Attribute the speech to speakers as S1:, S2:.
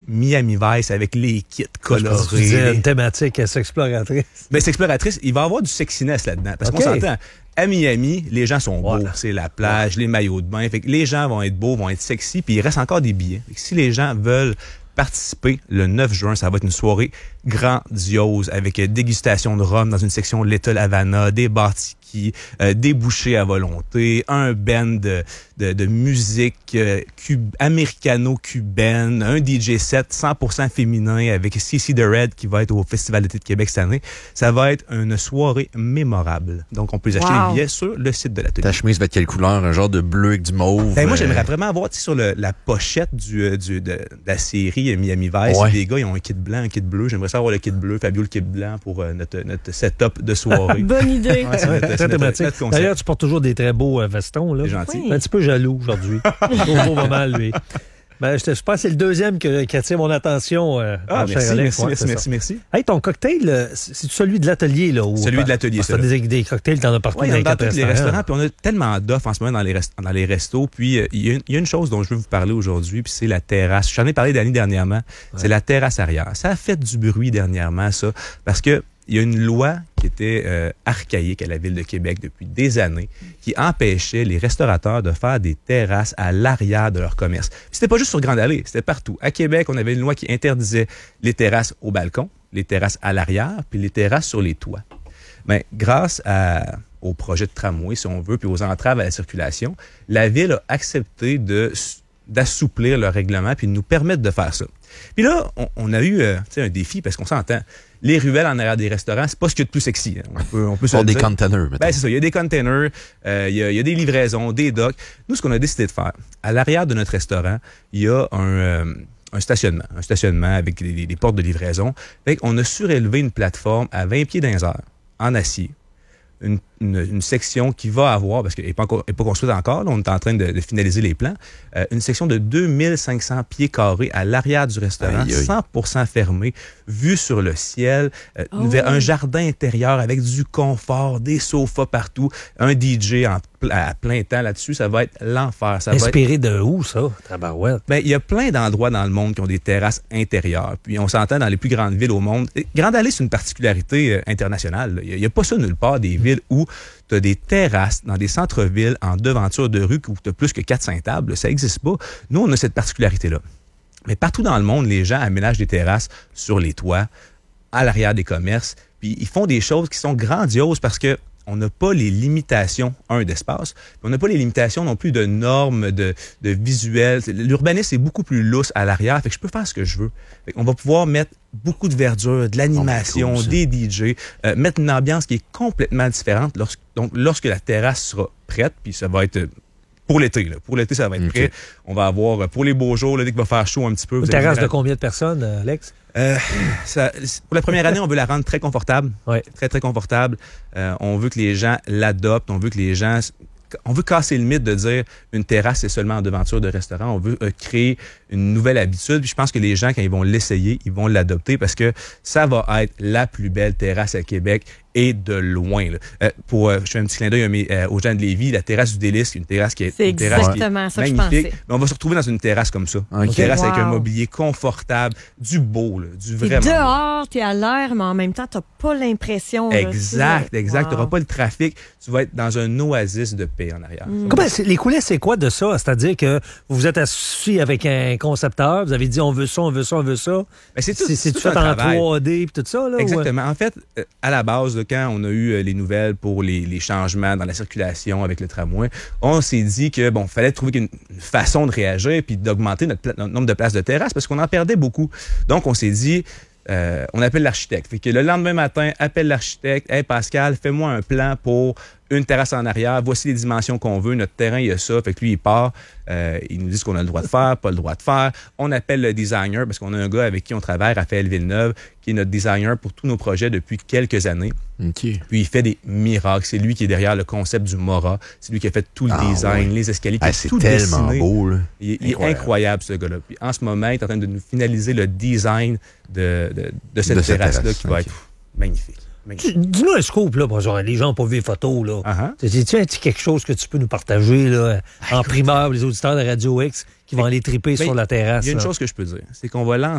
S1: Miami Vice avec les kits colorés.
S2: Tu disais une thématique sexploratrice.
S1: Ben, sexploratrice, il va y avoir du sexiness là-dedans. Parce qu'on s'entend, à Miami, les gens sont beaux. C'est la plage, les maillots de bain. Fait que les gens vont être beaux, vont être sexy, puis il reste encore des billets. Fait que si les gens veulent participer le 9 juin, ça va être une soirée grandiose avec dégustation de rhum dans une section Little Havana, des bars-tiki, des bouchées à volonté, un band de musique américano-cubaine, un DJ set 100% féminin avec CC The Red qui va être au Festival d'été de Québec cette année. Ça va être une soirée mémorable. Donc, on peut acheter les billets sur le site de l'atelier.
S3: Ta chemise va être quelle couleur? Un genre de bleu avec du mauve?
S1: Ben, moi, j'aimerais vraiment avoir sur la pochette de la série Miami Vice. Les gars, ils ont un kit blanc, un kit bleu. J'aimerais ça avoir le kit bleu, Fabio le kit blanc pour notre setup de soirée.
S4: Bonne idée.
S2: Très thématique. D'ailleurs, tu portes toujours des très beaux vestons. Là.
S1: C'est gentil.
S2: Un petit peu jaloux aujourd'hui. Au moment, lui. Ben, je pense que c'est le deuxième qui attire mon attention.
S1: Merci.
S2: Hey, ton cocktail, c'est celui de l'atelier, là?
S1: Celui de l'atelier,
S2: c'est des cocktails, t'en as partout
S1: dans tous les restaurants. Puis on a tellement d'offres en ce moment dans les restos. Puis il y a une chose dont je veux vous parler aujourd'hui, puis c'est la terrasse. J'en ai parlé d'année dernièrement. C'est la terrasse arrière. Ça a fait du bruit dernièrement, ça, parce que il y a une loi qui était archaïque à la Ville de Québec depuis des années qui empêchait les restaurateurs de faire des terrasses à l'arrière de leur commerce. Puis c'était pas juste sur Grande Allée, c'était partout. À Québec, on avait une loi qui interdisait les terrasses au balcon, les terrasses à l'arrière, puis les terrasses sur les toits. Mais grâce au projet de tramway, si on veut, puis aux entraves à la circulation, la Ville a accepté d'assouplir le règlement puis de nous permettre de faire ça. Puis là, on a eu un défi parce qu'on s'entend. Les ruelles en arrière des restaurants, c'est pas ce qu'il y a de plus sexy. Hein. On peut se le dire.
S3: Des containers, maintenant.
S1: Ben, c'est ça. Il y a des containers, il y a des livraisons, des docks. Nous, ce qu'on a décidé de faire, à l'arrière de notre restaurant, il y a un stationnement avec des portes de livraison. Fait qu'on a surélevé une plateforme à 20 pieds d'un air, en acier. Une section qui va avoir, parce qu'elle n'est pas construite encore, là, on est en train de finaliser les plans, une section de 2500 pieds carrés à l'arrière du restaurant, 100% fermé, vue sur le ciel, un jardin intérieur avec du confort, des sofas partout, un DJ à plein temps là-dessus, ça va être l'enfer.
S2: Inspiré de où, ça, tabarouette?
S1: Ben, il y a plein d'endroits dans le monde qui ont des terrasses intérieures. Puis on s'entend dans les plus grandes villes au monde. Grande Allée, c'est une particularité internationale. Il n'y a pas ça nulle part, des villes où tu as des terrasses dans des centres-villes en devanture de rue où tu as plus que 4-5 tables. Ça n'existe pas. Nous, on a cette particularité-là. Mais partout dans le monde, les gens aménagent des terrasses sur les toits, à l'arrière des commerces. Puis ils font des choses qui sont grandioses parce que on n'a pas les limitations, d'espace, puis on n'a pas les limitations non plus de normes, de visuels. L'urbanisme est beaucoup plus lousse à l'arrière, fait que je peux faire ce que je veux. Fait qu'on va pouvoir mettre beaucoup de verdure, de l'animation, des DJ, mettre une ambiance qui est complètement différente lorsque la terrasse sera prête, puis ça va être pour l'été. Pour l'été, ça va être prêt. On va avoir, pour les beaux jours, dès qu'il va faire chaud un petit peu.
S2: Une terrasse de combien de personnes, Alex?
S1: Pour la première année, on veut la rendre très confortable. Très, très confortable. On veut que les gens l'adoptent. On veut casser le mythe de dire une terrasse, c'est seulement en devanture de restaurant. On veut créer une nouvelle habitude. Puis je pense que les gens, quand ils vont l'essayer, ils vont l'adopter parce que ça va être la plus belle terrasse à Québec et de loin. Là. Je fais un petit clin d'œil aux gens de Lévis, la terrasse du Délice, une terrasse qui est
S4: exactement ça
S1: magnifique.
S4: Que je pensais.
S1: Mais on va se retrouver dans une terrasse comme ça. Une terrasse avec un mobilier confortable, du beau, du vraiment.
S4: Et dehors, t'es à l'air, mais en même temps, t'as pas l'impression.
S1: Exact. T'auras pas le trafic. Tu vas être dans un oasis de paix en arrière.
S2: Les coulisses, c'est quoi de ça? C'est-à-dire que vous vous êtes assis avec un concepteur, vous avez dit on veut ça.
S1: Ben, c'est tout
S2: fait en 3D et tout ça? Là,
S1: exactement. En fait, à la base, quand on a eu les nouvelles pour les changements dans la circulation avec le tramway, on s'est dit que fallait trouver une façon de réagir puis d'augmenter notre nombre de places de terrasse parce qu'on en perdait beaucoup. Donc, on s'est dit, on appelle l'architecte. Fait que le lendemain matin, appelle l'architecte. Hey Pascal, fais-moi un plan pour une terrasse en arrière. Voici les dimensions qu'on veut. Notre terrain, il y a ça. Fait que lui, il part. Il nous dit ce qu'on a le droit de faire, pas le droit de faire. On appelle le designer parce qu'on a un gars avec qui on travaille, Raphaël Villeneuve, qui est notre designer pour tous nos projets depuis quelques années.
S3: Okay.
S1: Puis il fait des miracles. C'est lui qui est derrière le concept du Mora. C'est lui qui a fait tout le design, les escaliers, qui a tout
S3: tellement
S1: dessiné.
S3: Beau, là.
S1: Il est incroyable, ce gars-là. Puis en ce moment, il est en train de nous finaliser le design de cette terrasse-là qui va être magnifique.
S2: Dis-nous un scoop, là, les gens n'ont pas vu les photos, là. C'est-tu quelque chose que tu peux nous partager, là, en primeur, les auditeurs de Radio X qui vont aller triper sur la terrasse?
S1: Il y a une chose que je peux dire, c'est qu'on va lancer